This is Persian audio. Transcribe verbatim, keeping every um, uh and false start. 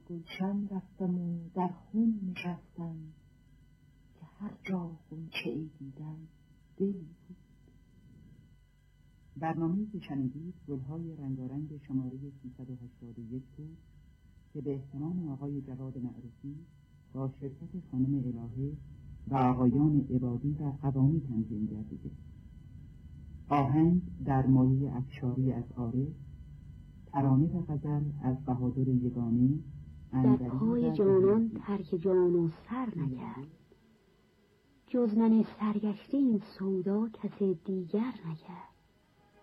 گلشن رفتم و در خون نشستم، که هر جا غنچه ای دیدم دلی بود. برنامه‌ای که شنیدید گلهای رنگارنگ شماره سیصد و هشتاد و یک بود که به اهتمام آقای جواد معروفی با شرکت خانم الهه و آقایان عبادی و قوامی تنظیم گردیده. آهنگ در مایه افشاری از عارف، ترانه و غزل از بهادر یگانه. در پای جانان ترک جان و سر نکرد، جز من سرگشته این سودا کس دیگر نکرد.